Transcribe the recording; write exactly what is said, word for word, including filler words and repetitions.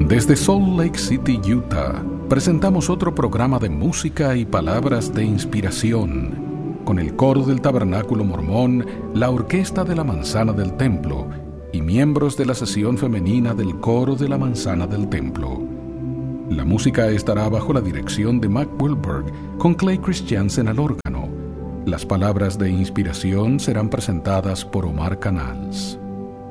Desde Salt Lake City, Utah, presentamos otro programa de música y palabras de inspiración, con el coro del Tabernáculo Mormón, la Orquesta de la Manzana del Templo y miembros de la sesión femenina del coro de la Manzana del Templo. La música estará bajo la dirección de Mac Wilberg, con Clay Christiansen al órgano. Las palabras de inspiración serán presentadas por Omar Canals.